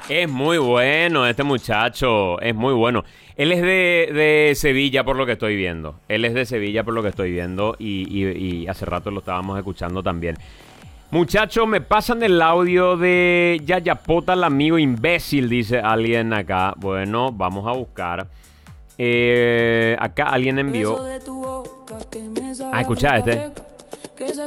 Es muy bueno este muchacho, es muy bueno. Él es de Sevilla por lo que estoy viendo. Él es de Sevilla por lo que estoy viendo y hace rato lo estábamos escuchando también. Muchachos, me pasan el audio de Yayapota, el amigo imbécil, dice alguien acá. Bueno, vamos a buscar. Acá alguien envió. Ah, escucha este.